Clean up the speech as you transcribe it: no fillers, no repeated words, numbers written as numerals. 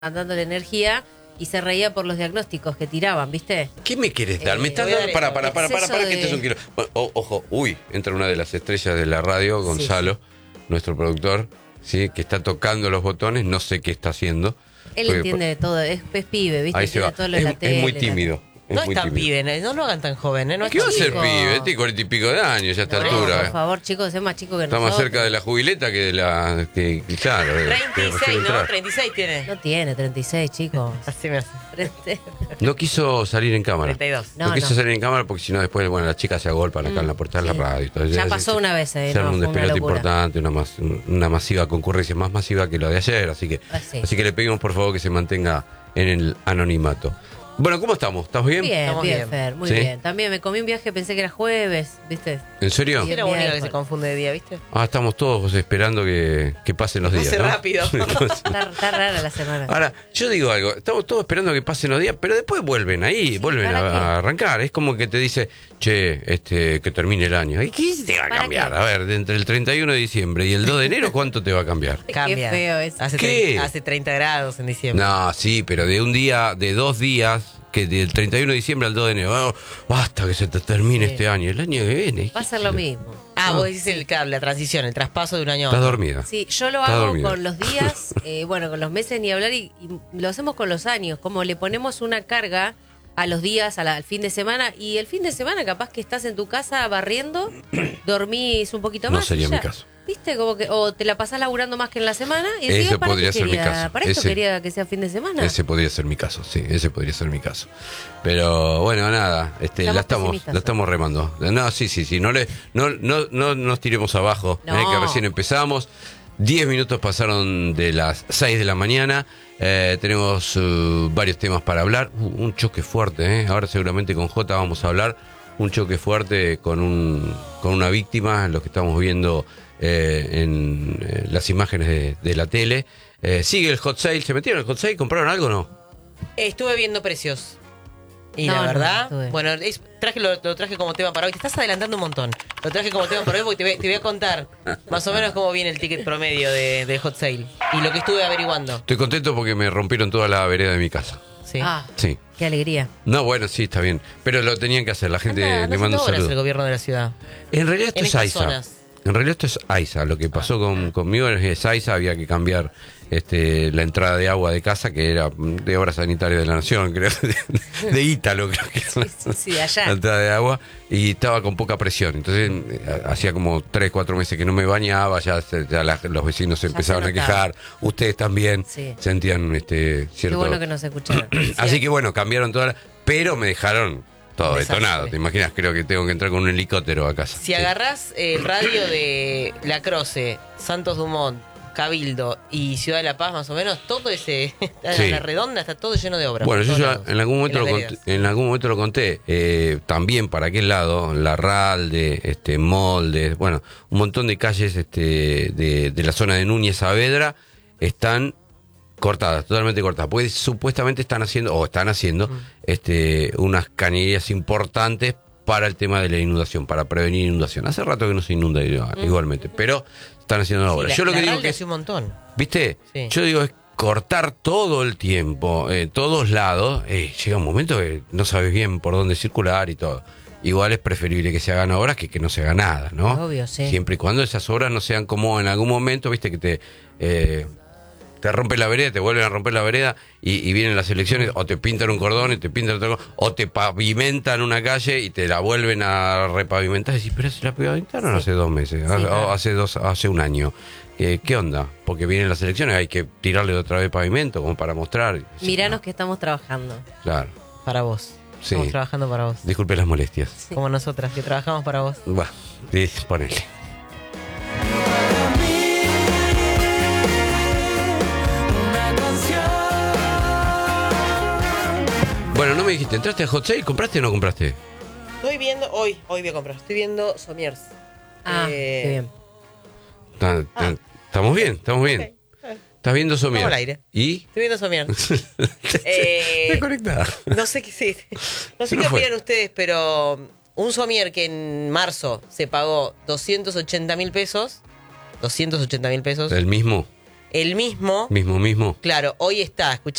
dándole energía y se reía por los diagnósticos que tiraban, ¿viste? ¿Qué me querés dar? Me estás dando... Para, que este es un kilo. Ojo, entra una de las estrellas de la radio, Gonzalo, nuestro productor, ¿sí? Que está tocando los botones, no sé qué está haciendo. Él entiende de todo, es pibe, ¿viste? Ahí se va. Todo lo de la tele, es muy tímido. No es tan pibe, no lo hagan tan joven, ¿eh? No ¿Qué va a ser pibe? Tiene 40 y pico de años ya a esta altura. Por favor, chicos, es más chico que Está nosotros. más cerca de la jubileta que de la... claro, 36, ¿no? 36 tiene. No tiene 36, chicos. Así me hace. No quiso salir en cámara. 32. No quiso salir en cámara porque si no después, bueno, las chicas se agolpan acá en la puerta de la radio. Entonces, ya pasó una vez, se arma un despelote importante, una masiva concurrencia, más masiva que lo de ayer. Así que le pedimos por favor que se mantenga en el anonimato. Bueno, ¿cómo estamos? ¿Estás bien? Bien, Fer, muy bien. También me comí un viaje, pensé que era jueves, ¿viste? ¿En serio? Sí, era única que se confunde de día, ¿viste? Estamos todos esperando que pasen los días, ¿no? rápido. Está rara la semana. Ahora, yo digo algo, estamos todos esperando que pasen los días, pero después vuelven a arrancar. Es como que te dice, che, que termine el año. ¿Y qué te va a cambiar? A ver, entre el 31 de diciembre y el 2 de enero, ¿cuánto te va a cambiar? Cambia. Qué feo eso. Hace 30 grados en diciembre. No, sí, pero de 2 días, que del 31 de diciembre al 2 de enero, basta que se te termine este año, el año que viene. Va a ser lo mismo. Vos decís la transición, el traspaso de un año a otro. Estás dormida. Sí, yo lo hago con los días, con los meses ni hablar, y lo hacemos con los años, como le ponemos una carga a los días, al fin de semana, y el fin de semana capaz que estás en tu casa barriendo, dormís un poquito más. No sería mi caso. ¿Viste? Como que, o te la pasás laburando más que en la semana. Y ese podría ser mi caso. Para esto quería que sea fin de semana. Ese podría ser mi caso, sí, ese podría ser mi caso. Pero bueno, nada, la estamos remando. No, sí, no nos tiremos abajo, que recién empezamos. 10 minutos pasaron de las 6 de la mañana. Tenemos varios temas para hablar. Un choque fuerte, ahora seguramente con Jota vamos a hablar. Un choque fuerte con una víctima, lo que estamos viendo en las imágenes de la tele. Sigue el hot sale. ¿Se metieron en el hot sale? ¿Compraron algo o no? Estuve viendo precios. Y la verdad, lo traje como tema para hoy. Te estás adelantando un montón. Lo traje como tema para hoy porque te voy a contar más o menos cómo viene el ticket promedio de hot sale. Y lo que estuve averiguando. Estoy contento porque me rompieron toda la vereda de mi casa. Sí. Sí. Qué alegría. No, bueno, sí, está bien. Pero lo tenían que hacer. La gente le manda un saludo. El gobierno de la ciudad. En realidad esto es AISA. En realidad esto es AISA. Lo que pasó conmigo es AISA. Había que cambiar la entrada de agua de casa, que era de Obras Sanitarias de la Nación, creo, de Ítalo, creo que era sí, allá. La entrada de agua, y estaba con poca presión. Entonces, hacía como 3-4 meses que no me bañaba, ya los vecinos se empezaban a quejar, ustedes también sentían cierto... Qué bueno que nos escucharon. Así que bueno, cambiaron todas, pero me dejaron... todo detonado, ¿te imaginas? Creo que tengo que entrar con un helicóptero a casa. Si agarrás el radio de La Croce, Santos Dumont, Cabildo y Ciudad de la Paz, más o menos, todo ese, la redonda está todo lleno de obras. Bueno, yo en algún momento lo conté, también para aquel lado, Larralde, Moldes, bueno, un montón de calles de la zona de Núñez Saavedra están cortadas, totalmente cortadas, porque supuestamente están haciendo unas cañerías importantes para el tema de la inundación, para prevenir inundación. Hace rato que no se inunda igualmente, pero están haciendo una obra. Yo lo que digo que hace un montón. ¿Viste? Sí. Yo digo es cortar todo el tiempo, todos lados, llega un momento que no sabes bien por dónde circular y todo. Igual es preferible que se hagan obras que no se haga nada, ¿no? Obvio, sí. Siempre y cuando esas obras no sean como en algún momento, viste, que te rompen la vereda, te vuelven a romper la vereda y vienen las elecciones, o te pintan un cordón y te pintan otro cordón, o te pavimentan una calle y te la vuelven a repavimentar. Y decís, pero se la pavimentaron hace 2 meses, hace un año. ¿Qué onda? Porque vienen las elecciones, hay que tirarle otra vez pavimento como para mostrar. Miranos que estamos trabajando. Claro. Para vos. Sí. Estamos trabajando para vos. Disculpe las molestias. Sí. Como nosotras, que trabajamos para vos. Bueno, ponele. Bueno, no me dijiste, ¿entraste a Hot Sale? ¿Compraste o no compraste? Estoy viendo, hoy voy a comprar. Estoy viendo Somiers. Qué bien. Estamos bien. Okay. ¿Estás viendo Somiers? Estamos al aire. ¿Y? Estoy viendo Somiers. Estoy conectada. No sé qué opinan ustedes, pero un Somier que en marzo se pagó 280.000 pesos. 280.000 pesos. ¿El mismo? el mismo. Mismo. Claro, hoy está,